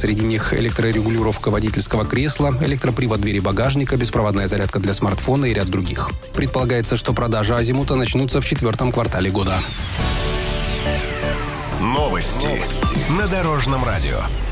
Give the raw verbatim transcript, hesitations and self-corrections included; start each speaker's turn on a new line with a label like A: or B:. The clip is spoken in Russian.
A: Среди них электрорегулировка водительского кресла, электропривод двери багажника, беспроводная зарядка для смартфона и ряд других. Предполагается, что продажи Азимута начнутся в четвертом квартале года.
B: Новости на Дорожном радио.